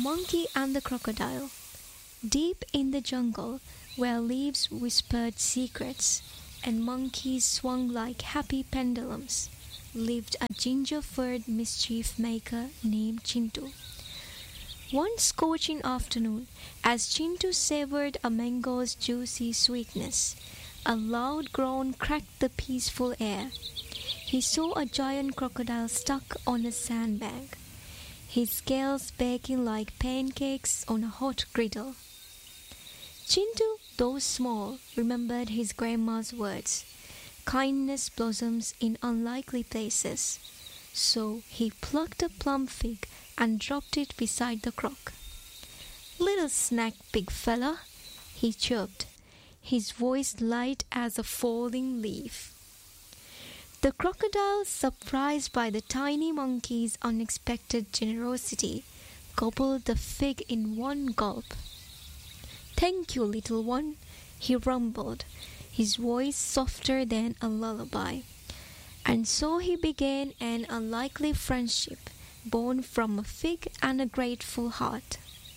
Monkey and the Crocodile. Deep in the jungle, where leaves whispered secrets and monkeys swung like happy pendulums, lived a ginger-furred mischief maker named Chintu. One scorching afternoon, as Chintu savored a mango's juicy sweetness, a loud groan cracked the peaceful air. He saw a giant crocodile stuck on a sandbank, his scales baking like pancakes on a hot griddle. Chintu, though small, remembered his grandma's words, "Kindness blossoms in unlikely places." So he plucked a plum fig and dropped it beside the croc. "Little snack, big fella," he chirped, his voice light as a falling leaf. The crocodile, surprised by the tiny monkey's unexpected generosity, gobbled the fig in one gulp. "Thank you, little one," he rumbled, his voice softer than a lullaby. And so he began an unlikely friendship, born from a fig and a grateful heart.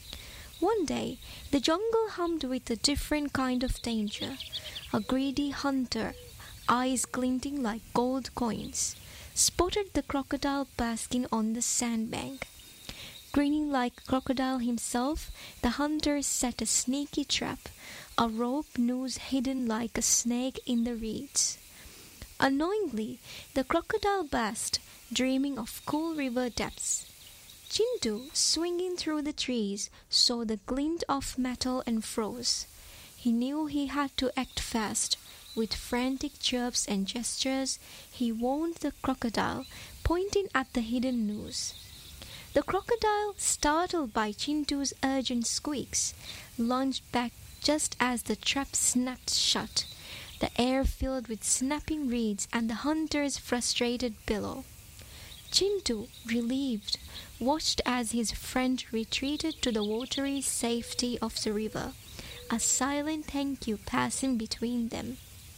One day, the jungle hummed with a different kind of danger. A greedy hunter, eyes glinting like gold coins, spotted the crocodile basking on the sandbank. Grinning like a crocodile himself, the hunter set a sneaky trap, a rope noose hidden like a snake in the reeds. Unknowingly, the crocodile basked, dreaming of cool river depths. Chintu, swinging through the trees, saw the glint of metal and froze. He knew he had to act fast. With frantic chirps and gestures, he warned the crocodile, pointing at the hidden noose. The crocodile, startled by Chintu's urgent squeaks, lunged back just as the trap snapped shut, the air filled with snapping reeds and the hunter's frustrated bellow. Chintu, relieved, watched as his friend retreated to the watery safety of the river, a silent thank you passing between them.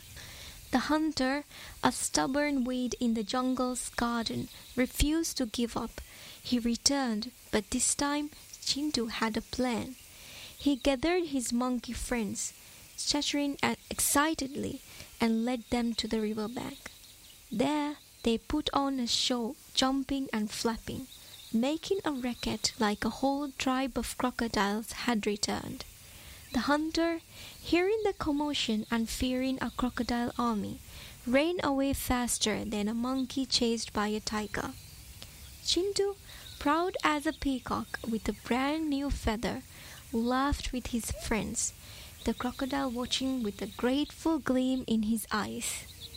The hunter, a stubborn weed in the jungle's garden, refused to give up. He returned, but this time Chintu had a plan. He gathered his monkey friends, chattering excitedly, and led them to the riverbank. There they put on a show, jumping and flapping, making a racket like a whole tribe of crocodiles had returned. The hunter, hearing the commotion and fearing a crocodile army, ran away faster than a monkey chased by a tiger. Chintu, proud as a peacock with a brand new feather, laughed with his friends, the crocodile watching with a grateful gleam in his eyes.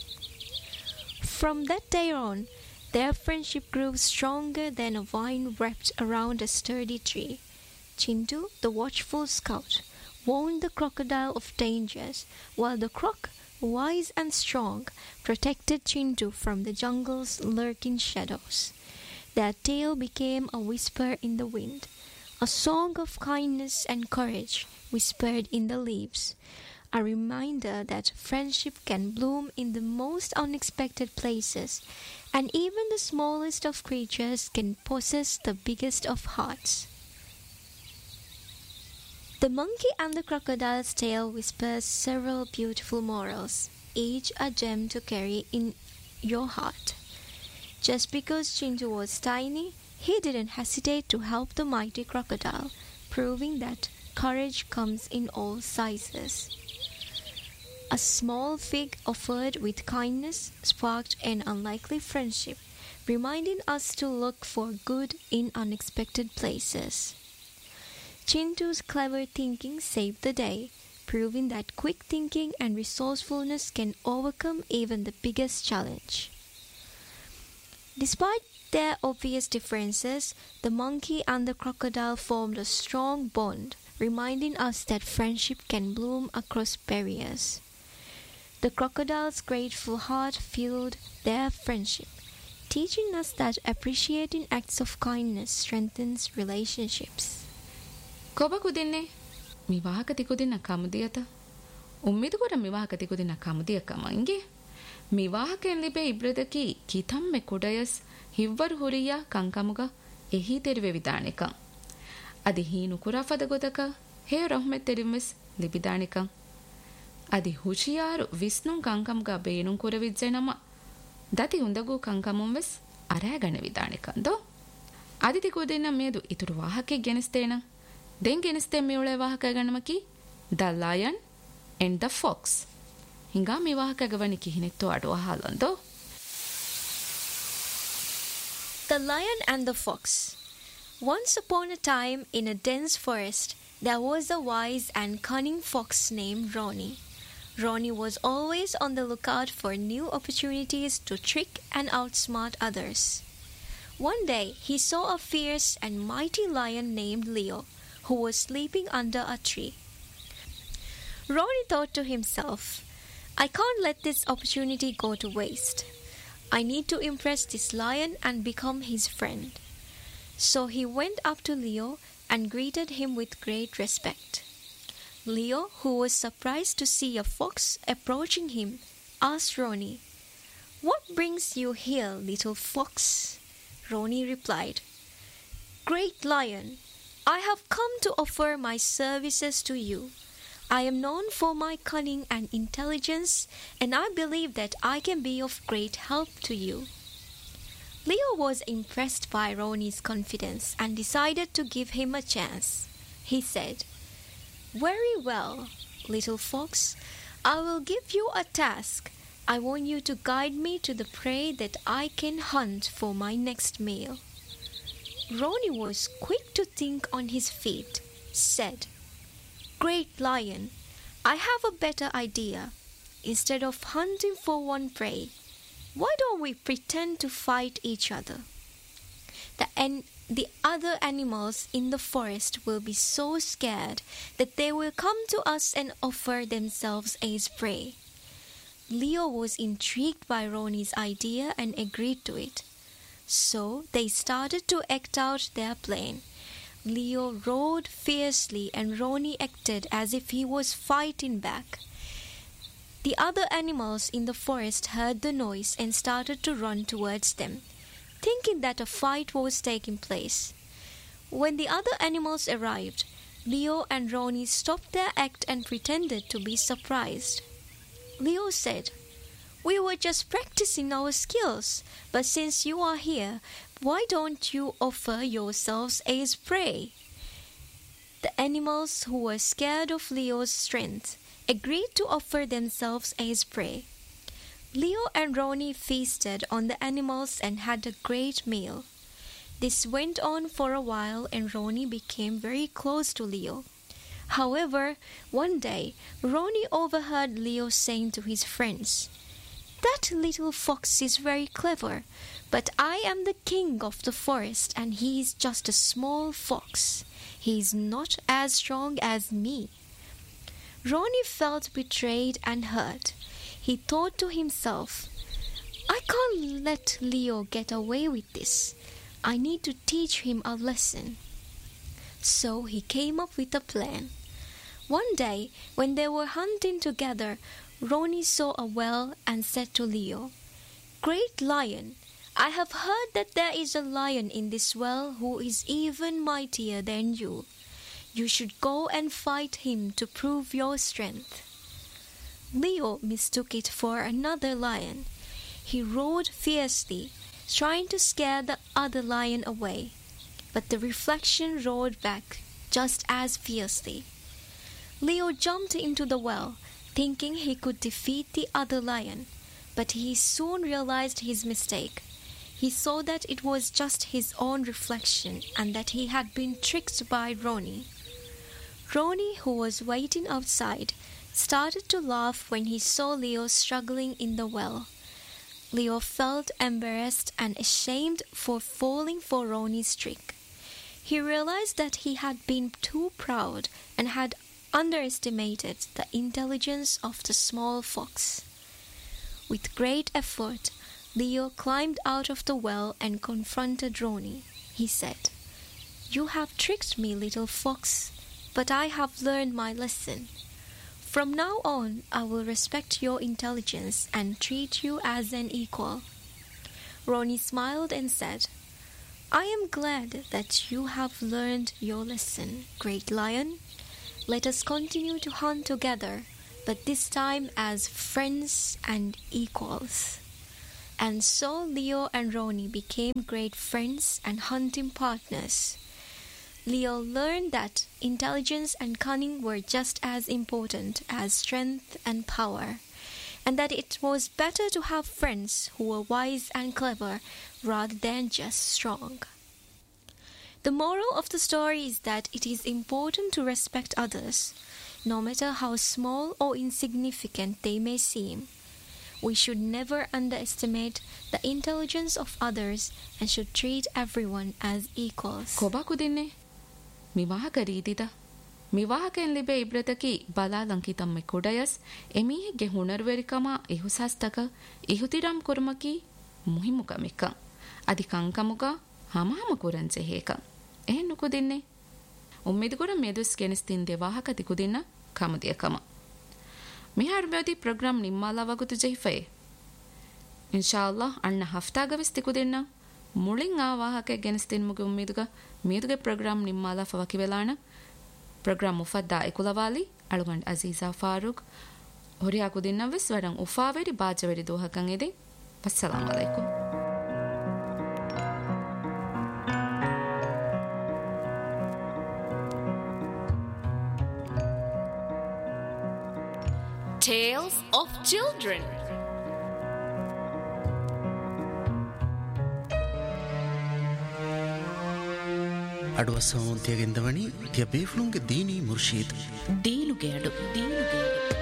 From that day on, their friendship grew stronger than a vine wrapped around a sturdy tree. Chintu, the watchful scout, warned the crocodile of dangers, while the croc, wise and strong, protected Chintu from the jungle's lurking shadows. Their tale became a whisper in the wind, a song of kindness and courage whispered in the leaves, a reminder that friendship can bloom in the most unexpected places, and even the smallest of creatures can possess the biggest of hearts. The Monkey and the Crocodile's tale whispers several beautiful morals, each a gem to carry in your heart. Just because Chintu was tiny, he didn't hesitate to help the mighty crocodile, proving that courage comes in all sizes. A small fig offered with kindness sparked an unlikely friendship, reminding us to look for good in unexpected places. Chintu's clever thinking saved the day, proving that quick thinking and resourcefulness can overcome even the biggest challenge. Despite their obvious differences, the monkey and the crocodile formed a strong bond, reminding us that friendship can bloom across barriers. The crocodile's grateful heart fueled their friendship, teaching us that appreciating acts of kindness strengthens relationships. කොබ කුදින්නේ මිවාහක තිකුදින්න කමුදියත උම්මිදුකොට මිවාහක තිකුදින්න කමුදිය කමංගේ මිවාහකෙන් ලිබේ ඉබ්‍රදකි කිතම්මෙ කුඩයස් හිව්වරු හුරියා කංකමුග එහි තෙරිවෙ විදානෙක ಅದಿ ಹೀನು ಕುರಾಫದ ಗೊತಕ ಹೇ ರಹ್ಮೆತ್ ತೆರಿಮ್ವೆಸ್ ಲಿಬಿದಾಣಿಕಂ ಅದಿ ಹುಷಿಯಾರು ವಿಷ್ಣುಂ ಕಂಕಂಗ ಬೇನುಂ ಕುರವಿಜ್ಜೆ ನಮ ದತಿ ಉಂದಗೂ ಕಂಕಮುಂ ವೆಸ್ ಅರෑಗಣೆ ವಿದಾಣಿಕಂದೋ ಅದಿತಿ ಕೂದಿನ ಮೇದು ಇತುರು ವಾಹಕೆ ಗೆನಿಸ್ತೇನ ದೆಂ ಗೆನಿಸ್ತೇ ಮೇವಳೆ ವಾಹಕ ಗಣಮಕಿ the lion and the fox ಹಿಂಗಾ ಮಿ ವಾಹಕ ಗವನಿ ಕಿಹಿನೆತ್ತು ಅಡುವ ಹಾಲಂದೋ The Lion and the Fox. Once upon a time, in a dense forest, there was a wise and cunning fox named Ronnie. Ronnie was always on the lookout for new opportunities to trick and outsmart others. One day, he saw a fierce and mighty lion named Leo, who was sleeping under a tree. Ronnie thought to himself, I can't let this opportunity go to waste. I need to impress this lion and become his friend. So he went up to Leo and greeted him with great respect. Leo, who was surprised to see a fox approaching him, asked Ronnie, What brings you here, little fox? Ronnie replied, Great Lion, I have come to offer my services to you. I am known for my cunning and intelligence, and I believe that I can be of great help to you. Leo was impressed by Ronnie's confidence and decided to give him a chance. He said, Very well, little fox. I will give you a task. I want you to guide me to the prey that I can hunt for my next meal. Ronnie was quick to think on his feet, said, Great Lion, I have a better idea. Instead of hunting for one prey, why don't we pretend to fight each other? The other animals in the forest will be so scared that they will come to us and offer themselves as prey. Leo was intrigued by Ronnie's idea and agreed to it. So they started to act out their plan. Leo roared fiercely and Ronnie acted as if he was fighting back. The other animals in the forest heard the noise and started to run towards them, thinking that a fight was taking place. When the other animals arrived, Leo and Ronnie stopped their act and pretended to be surprised. Leo said, We were just practicing our skills, but since you are here, why don't you offer yourselves as prey? The animals who were scared of Leo's strength agreed to offer themselves as prey. Leo and Ronnie feasted on the animals and had a great meal. This went on for a while and Ronnie became very close to Leo. However, one day, Ronnie overheard Leo saying to his friends, That little fox is very clever, but I am the king of the forest and he is just a small fox. He is not as strong as me. Ronnie felt betrayed and hurt. He thought to himself, I can't let Leo get away with this. I need to teach him a lesson. So he came up with a plan. One day, when they were hunting together, Ronnie saw a well and said to Leo, Great Lion, I have heard that there is a lion in this well who is even mightier than you. You should go and fight him to prove your strength. Leo mistook it for another lion. He roared fiercely, trying to scare the other lion away, but the reflection roared back just as fiercely. Leo jumped into the well, thinking he could defeat the other lion, but he soon realized his mistake. He saw that it was just his own reflection and that he had been tricked by Ronnie. Ronnie, who was waiting outside, started to laugh when he saw Leo struggling in the well. Leo felt embarrassed and ashamed for falling for Ronnie's trick. He realized that he had been too proud and had underestimated the intelligence of the small fox. With great effort, Leo climbed out of the well and confronted Ronnie. He said, You have tricked me, little fox, but I have learned my lesson. From now on, I will respect your intelligence and treat you as an equal. Ronnie smiled and said, I am glad that you have learned your lesson, Great Lion. Let us continue to hunt together, but this time as friends and equals. And so Leo and Ronnie became great friends and hunting partners. Leo learned that intelligence and cunning were just as important as strength and power, and that it was better to have friends who were wise and clever rather than just strong. The moral of the story is that it is important to respect others, no matter how small or insignificant they may seem. We should never underestimate the intelligence of others and should treat everyone as equals. කොබකුදින්නේ මිවාහක රීතිද මිවාහකෙන් ලිබේ ඉබ්‍රතකි බලාලංකිතම්මෙ කොඩයස් එමීහෙක්ගෙ හුනර්වරිකම ඉහුසස්තක ඉහුතිරම් කුරුමකි මුහිමුකමික අධි කංකමුග හමහම කුරන්සෙහේක එහෙන් නුකුදින්නේ උම්මිදුගොඩ මෙදුස් ගෙනස්තින් දෙවාහක තිකුදින්න කමදියකම මිහාර්බයෝදී programme නිම්මාලා වගුතු ජෙහිෆේ ඉන්ෂාල්ලාහ් අන්න හෆ්තාගවිස් තිකුදින්න මුලින් ආවාහක ගෙනස්තින් මුගේ උම්මිදුග මීදුගේ programme නිම්මාලා ෆවකි වෙලාන programme මුෆද්දා එකුලවාලි අලුගන්ඩ අසීසා Farooq හොරියා කුදින්නවස් වඩන් උෆාවෙරි බාජවෙරි දෝහකන් එදේ වස්සලාමු අලයිකුම් Tales of Children. අඩුවස්සම මුන්තියගෙන්දවනි තිය බේෆලුන්ගේ දීනී මුර්ෂීත් දීනුගේ අඩු